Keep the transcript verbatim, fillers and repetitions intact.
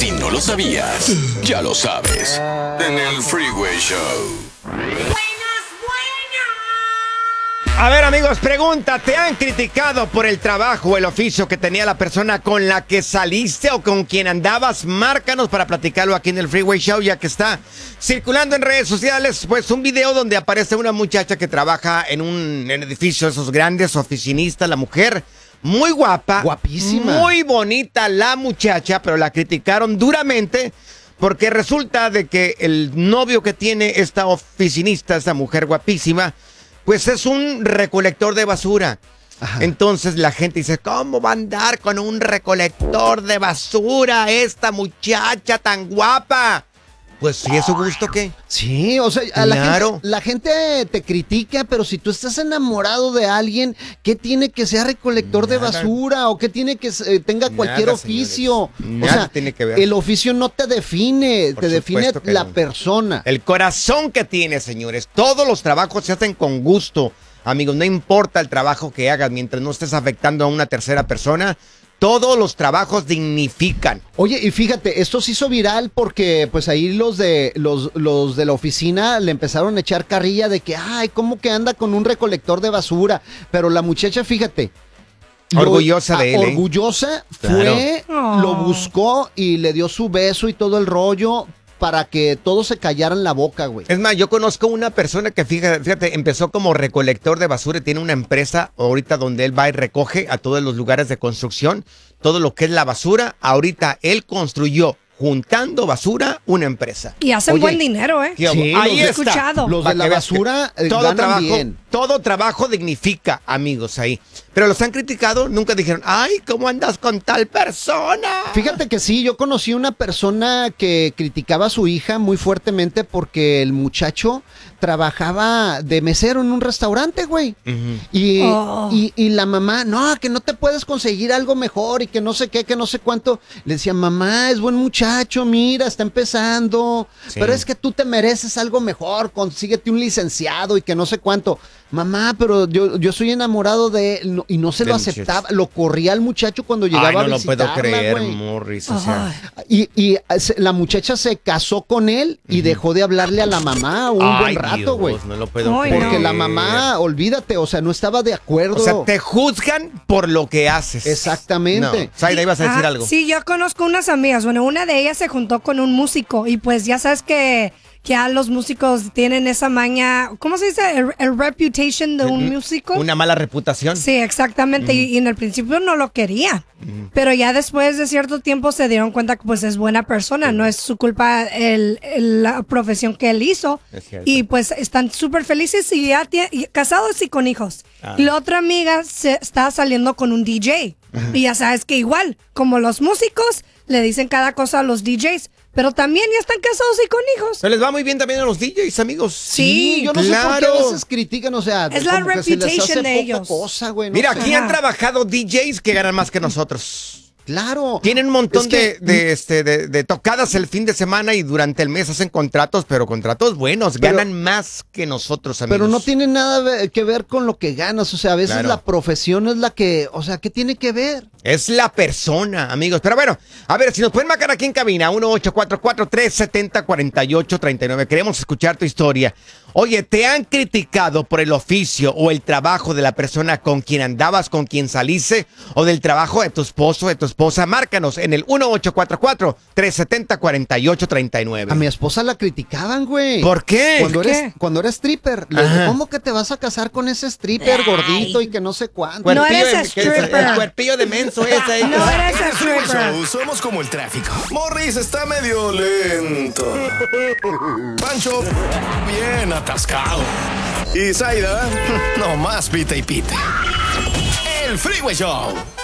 Si no lo sabías, ya lo sabes. En el Freeway Show. A ver, amigos, pregunta, ¿te han criticado por el trabajo o el oficio que tenía la persona con la que saliste o con quien andabas? Márcanos para platicarlo aquí en el Freeway Show, ya que está circulando en redes sociales, pues, un video donde aparece una muchacha que trabaja en un en edificio de esos grandes, oficinista, la mujer, muy guapa. Guapísima. Muy bonita la muchacha, pero la criticaron duramente porque resulta de que el novio que tiene esta oficinista, esta mujer guapísima, pues es un recolector de basura. Ajá. Entonces la gente dice, ¿cómo va a andar con un recolector de basura esta muchacha tan guapa? Pues si es su gusto, ¿qué? Sí, o sea, a Claro. la, gente, la gente te critica, pero si tú estás enamorado de alguien, ¿qué tiene que ser recolector Nada. de basura? ¿O qué tiene que eh, tenga cualquier Nada, oficio? señores. O Nada sea, tiene que ver. el oficio no te define, Por te define supuesto que la no. persona. El corazón que tiene, señores. Todos los trabajos se hacen con gusto. Amigos, no importa el trabajo que hagas, mientras no estés afectando a una tercera persona, todos los trabajos dignifican. Oye, y fíjate, esto se hizo viral porque pues ahí los de los, los de la oficina le empezaron a echar carrilla de que, ay, ¿cómo que anda con un recolector de basura? Pero la muchacha, fíjate, Orgullosa lo, de él, ¿eh? Orgullosa, Claro. fue, Oh. lo buscó y le dio su beso y todo el rollo para que todos se callaran la boca, güey. Es más, yo conozco una persona que, fíjate, fíjate, empezó como recolector de basura y tiene una empresa ahorita donde él va y recoge a todos los lugares de construcción, todo lo que es la basura. Ahorita él construyó, juntando basura, una empresa. Y hacen Oye, buen dinero, ¿eh? ¿Qué hago? Sí, Ahí los- está. escuchado. Los Para de la que veas que basura eh, todo ganan trabajo, bien. todo trabajo dignifica, amigos, ahí. Pero los han criticado, nunca dijeron, ay, ¿cómo andas con tal persona? Fíjate que sí, yo conocí una persona que criticaba a su hija muy fuertemente porque el muchacho trabajaba de mesero en un restaurante, güey. Ujú. Y, Oh. y, y la mamá, no, que no te puedes conseguir algo mejor y que no sé qué, que no sé cuánto. Le decía, mamá, es buen muchacho, mira, está empezando. Sí. Pero es que tú te mereces algo mejor, consíguete un licenciado y que no sé cuánto. Mamá, pero yo, yo soy enamorado de él no- y no se Del lo muchacho. aceptaba. Lo corría al muchacho cuando llegaba Ay, no a lo visitarla, puedo creer, güey. Morris, o sea. Ay. Y, y se- la muchacha se casó con él y dejó de hablarle a la mamá un Ay, buen rato, Dios, güey. no lo puedo Ay, creer. Porque la mamá, olvídate, o sea, no estaba de acuerdo. O sea, te juzgan por lo que haces. Exactamente. No. Zaida, ibas a decir Ah, algo. Sí, yo conozco unas amigas. Bueno, una de ellas se juntó con un músico y pues ya sabes que ya los músicos tienen esa maña, ¿cómo se dice? El, el reputation de un músico. Una mala reputación. Sí, exactamente. Y, y en el principio no lo quería. Pero ya después de cierto tiempo se dieron cuenta que pues es buena persona. No es su culpa el, el- la profesión que él hizo. Es cierto. Y pues están súper felices y ya tie- y casados y con hijos. Ah. Y la otra amiga se está saliendo con un D J. Y ya sabes que igual, como los músicos, le dicen cada cosa a los D Js. Pero también ya están casados y con hijos. Se les va muy bien también a los D Js, amigos. Sí, yo no sé por qué a claro. veces critican, o sea, Es la como que se les reputation hace de poca ellos. cosa, güey, no Mira, sé. aquí han Ajá. trabajado D Js que ganan más que nosotros. Claro. Tienen un montón Es que- de, de, este, de, de tocadas el fin de semana y durante el mes hacen contratos, pero contratos buenos. Pero- ganan más que nosotros, amigos. Pero no tiene nada ve- que ver con lo que ganas, o sea, a veces Claro. la profesión es la que, o sea, ¿qué tiene que ver? Es la persona, amigos. Pero bueno, a ver, si nos pueden marcar aquí en cabina, uno ocho cuatro cuatro, tres siete cero, cuatro ocho tres nueve. Queremos escuchar tu historia. Oye, ¿te han criticado por el oficio o el trabajo de la persona con quien andabas, con quien saliste? ¿O del trabajo de tu esposo, de tu esposa? Márcanos en el uno ocho cuatro cuatro, tres siete cero, cuatro ocho tres nueve. A mi esposa la criticaban, güey. ¿Por qué? Cuando ¿Qué? eres, cuando eres stripper, le digo, Ajá. ¿cómo que te vas a casar con ese stripper Ay. gordito y que no sé cuánto? No Cuerpillo eres de- ¿qué es? stripper. El cuerpillo de menso ese. ¿eh? No eres En el Freeway stripper. Show somos como el tráfico. Morris está medio lento. Pancho, bien atascado. Y Zaida, no más pita y pita. El Freeway Show.